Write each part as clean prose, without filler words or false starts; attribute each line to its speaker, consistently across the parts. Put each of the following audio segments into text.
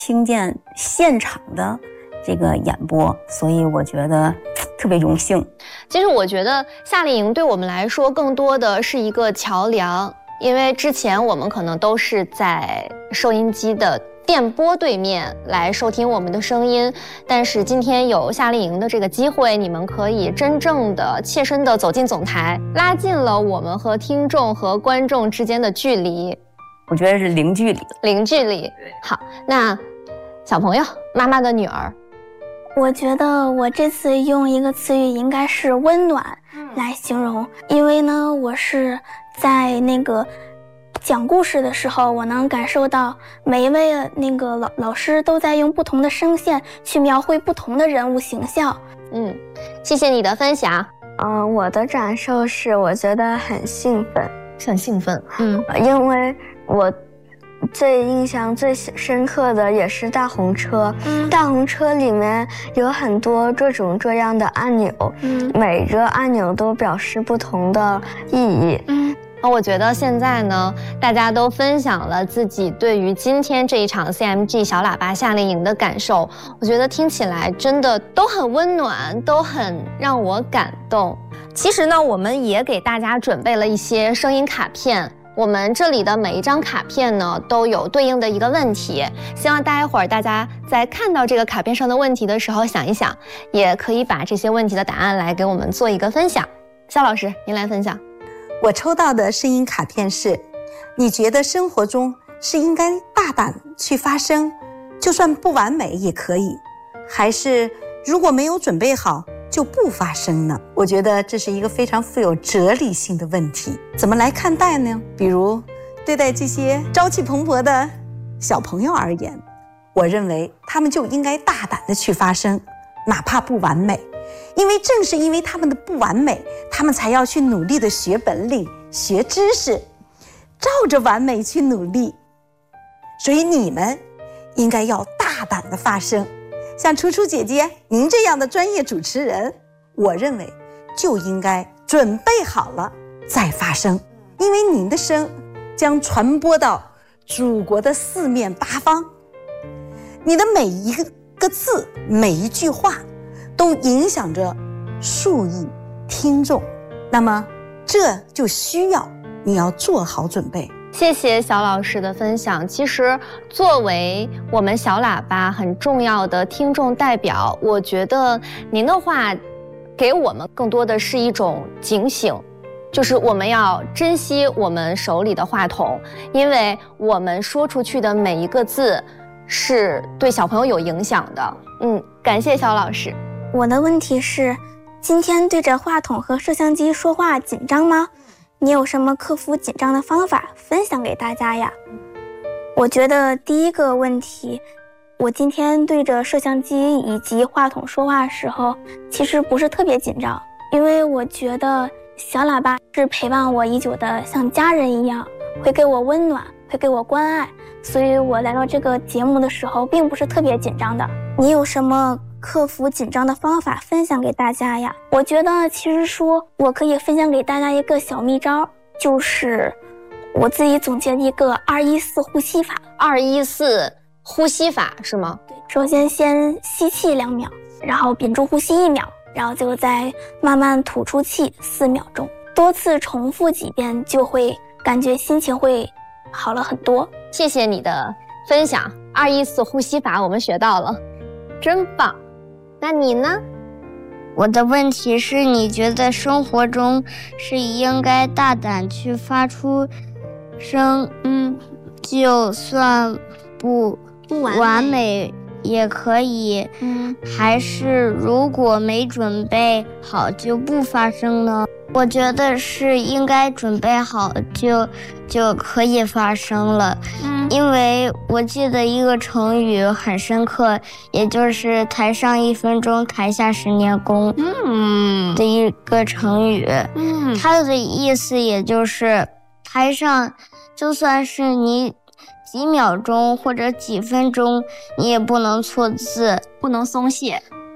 Speaker 1: 听见现场的这个演播，所以我觉得特别荣幸。
Speaker 2: 其实我觉得夏令营对我们来说更多的是一个桥梁，因为之前我们可能都是在收音机的电波对面来收听我们的声音，但是今天有夏令营的这个机会，你们可以真正的切身的走进总台，拉近了我们和听众和观众之间的距离。
Speaker 1: 我觉得是零距离。
Speaker 2: 零距离。好，那小朋友，妈妈的女儿，
Speaker 3: 我觉得我这次用一个词语应该是温暖来形容，因为呢，我是在那个讲故事的时候，我能感受到每一位那个老师都在用不同的声线去描绘不同的人物形象。
Speaker 2: 谢谢你的分享。
Speaker 4: 我的感受是，我觉得很兴奋，
Speaker 2: 很兴奋。
Speaker 4: 因为我印象最深刻的也是大红车。大红车里面有很多各种各样的按钮，每个按钮都表示不同的意义。
Speaker 2: 我觉得现在呢，大家都分享了自己对于今天这一场 CMG 小喇叭夏令营的感受，我觉得听起来真的都很温暖，都很让我感动。其实呢，我们也给大家准备了一些声音卡片，我们这里的每一张卡片呢，都有对应的一个问题，希望待会儿大家在看到这个卡片上的问题的时候想一想，也可以把这些问题的答案来给我们做一个分享。肖老师，您来分享。
Speaker 5: 我抽到的声音卡片是：你觉得生活中是应该大胆去发声，就算不完美也可以，还是如果没有准备好就不发声呢？我觉得这是一个非常富有哲理性的问题，怎么来看待呢？比如对待这些朝气蓬勃的小朋友而言，我认为他们就应该大胆地去发声，哪怕不完美，因为正是因为他们的不完美，他们才要去努力的学本领、学知识，照着完美去努力。所以你们应该要大胆的发声。像楚楚姐姐您这样的专业主持人，我认为就应该准备好了再发声，因为您的声将传播到祖国的四面八方，你的每一个字、每一句话都影响着数亿听众，那么这就需要你要做好准备。
Speaker 2: 谢谢小老师的分享。其实作为我们小喇叭很重要的听众代表，我觉得您的话给我们更多的是一种警醒，就是我们要珍惜我们手里的话筒，因为我们说出去的每一个字是对小朋友有影响的。感谢肖老师。
Speaker 3: 我的问题是，今天对着话筒和摄像机说话紧张吗？你有什么克服紧张的方法分享给大家呀？我觉得第一个问题，我今天对着摄像机以及话筒说话的时候，其实不是特别紧张，因为我觉得小喇叭是陪伴我已久的，像家人一样，会给我温暖，会给我关爱，所以我来到这个节目的时候并不是特别紧张的。你有什么克服紧张的方法分享给大家呀？我觉得其实说我可以分享给大家一个小秘招，就是我自己总结的一个214呼吸法。
Speaker 2: 214呼吸法是吗？
Speaker 3: 对，首先吸气2秒，然后屏住呼吸1秒，然后就再慢慢吐出气4秒钟，多次重复几遍，就会感觉心情会好了很多。
Speaker 2: 谢谢你的分享，214呼吸法我们学到了，真棒。那你呢？
Speaker 6: 我的问题是，你觉得生活中是应该大胆去发出声，就算不完美也可以，还是如果没准备好就不发声呢？我觉得是应该准备好就可以发声了，因为我记得一个成语很深刻，也就是台上1分钟，台下10年功的一个成语。它的意思也就是台上就算是你几秒钟或者几分钟，你也不能错字，
Speaker 2: 不能松懈。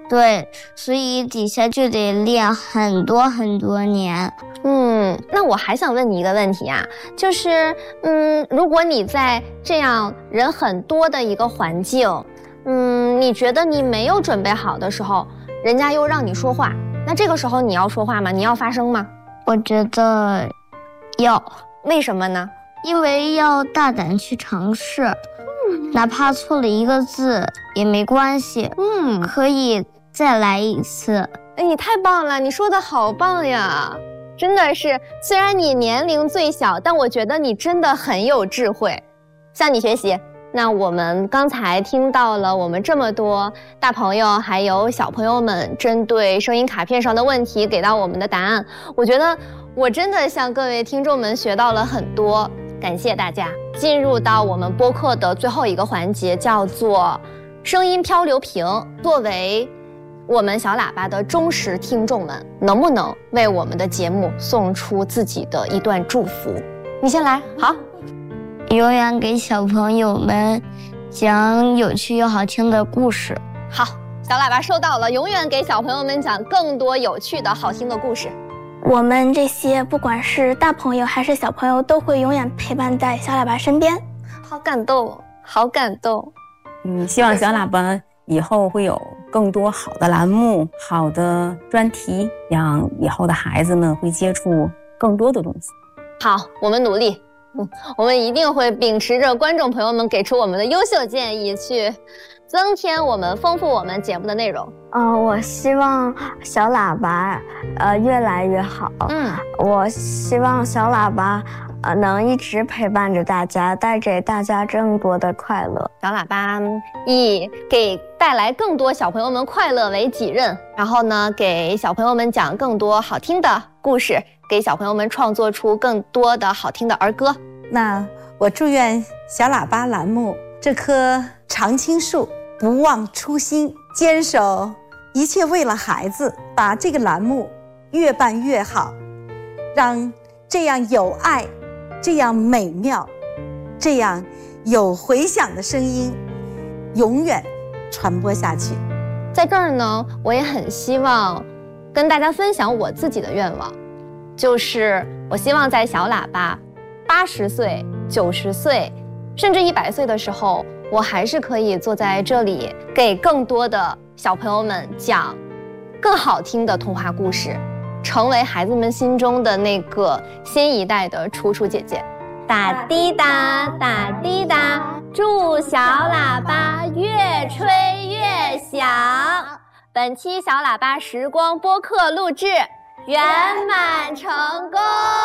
Speaker 6: 对，所以底下就得练很多很多年。
Speaker 2: 那我还想问你一个问题啊，就是如果你在这样人很多的一个环境，你觉得你没有准备好的时候，人家又让你说话，那这个时候你要说话吗？你要发声吗？
Speaker 6: 我觉得要。
Speaker 2: 为什么呢？
Speaker 6: 因为要大胆去尝试，哪怕错了一个字也没关系，可以再来一次。
Speaker 2: 哎，你太棒了，你说的好棒呀！真的是，虽然你年龄最小，但我觉得你真的很有智慧，向你学习。那我们刚才听到了我们这么多大朋友还有小朋友们针对声音卡片上的问题给到我们的答案，我觉得我真的向各位听众们学到了很多，感谢大家。进入到我们播客的最后一个环节，叫做声音漂流瓶。作为我们小喇叭的忠实听众们，能不能为我们的节目送出自己的一段祝福？你先来。好，
Speaker 6: 永远给小朋友们讲有趣又好听的故事。
Speaker 2: 好，小喇叭收到了，永远给小朋友们讲更多有趣的好听的故事。
Speaker 3: 我们这些不管是大朋友还是小朋友，都会永远陪伴在小喇叭身边。
Speaker 2: 好感动，好感动。
Speaker 1: 希望小喇叭以后会有更多好的栏目、好的专题，让以后的孩子们会接触更多的东西。
Speaker 2: 好，我们努力。我们一定会秉持着观众朋友们给出我们的优秀建议，去增添我们、丰富我们节目的内容。
Speaker 4: 我希望小喇叭越来越好。我希望小喇叭能一直陪伴着大家，带给大家更多的快乐。
Speaker 2: 小喇叭以给带来更多小朋友们快乐为己任，然后呢，给小朋友们讲更多好听的故事，给小朋友们创作出更多的好听的儿歌。
Speaker 5: 那我祝愿小喇叭栏目这棵常青树不忘初心，坚守一切为了孩子，把这个栏目越办越好，让这样有爱、这样美妙、这样有回响的声音永远传播下去。
Speaker 2: 在这儿呢，我也很希望跟大家分享我自己的愿望，就是我希望在小喇叭80岁、90岁，甚至100岁的时候，我还是可以坐在这里，给更多的小朋友们讲更好听的童话故事，成为孩子们心中的那个新一代的楚楚姐姐。打滴答，打滴答，祝小喇叭越吹越响。本期小喇叭时光播客录制圆满成功。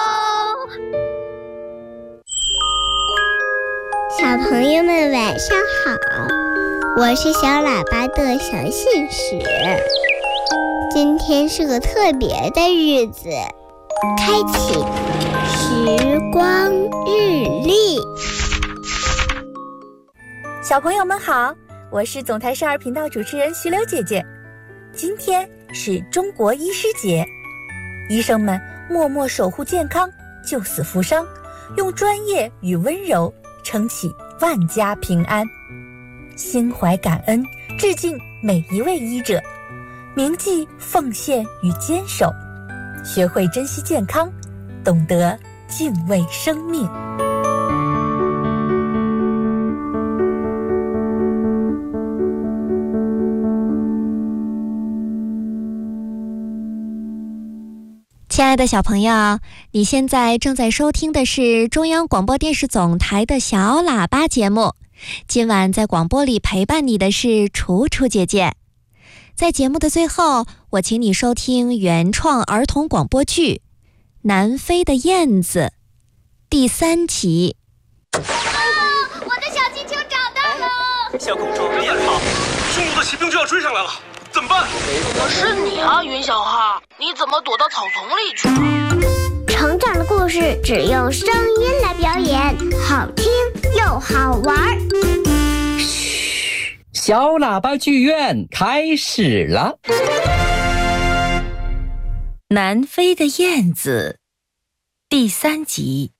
Speaker 7: 小朋友们晚上好，我是小喇叭的小信使。今天是个特别的日子，开启时光日历。
Speaker 8: 小朋友们好，我是总台少儿频道主持人徐柳姐姐。今天是中国医师节，医生们默默守护健康，救死扶伤，用专业与温柔撑起万家平安。心怀感恩，致敬每一位医者，铭记奉献与坚守，学会珍惜健康，懂得敬畏生命。
Speaker 9: 亲爱的小朋友，你现在正在收听的是中央广播电视总台的小喇叭节目。今晚在广播里陪伴你的是楚楚姐姐。在节目的最后，我请你收听原创儿童广播剧《南非的燕子》第3集。
Speaker 7: 我的小气球找到了！
Speaker 10: 小公主别跑，匈奴的骑兵就要追上来了，怎么办？
Speaker 11: 是你啊，云小哈，你怎么躲到草丛里去了？
Speaker 7: 成长的故事只用声音来表演，好听又好玩。
Speaker 12: 嘘，小喇叭剧院开始了。南非的燕子第3集。